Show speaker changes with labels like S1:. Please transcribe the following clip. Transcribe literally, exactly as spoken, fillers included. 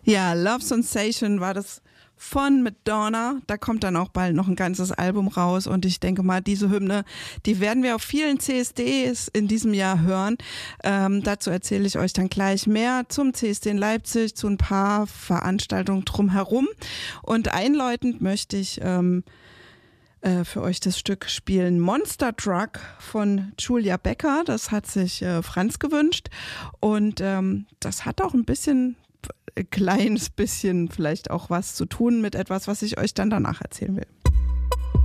S1: Ja, Love Sensation war das von Madonna. Da kommt dann auch bald noch ein ganzes Album raus und ich denke mal, diese Hymne, die werden wir auf vielen C S Ds in diesem Jahr hören. Ähm, dazu erzähle ich euch dann gleich mehr zum C S D in Leipzig, zu ein paar Veranstaltungen drumherum. Und einläutend möchte ich ähm, äh, für euch das Stück spielen Monster Truck von Julia Becker. Das hat sich äh, Franz gewünscht und ähm, das hat auch ein bisschen ein kleines bisschen vielleicht auch was zu tun mit etwas, was ich euch dann danach erzählen will.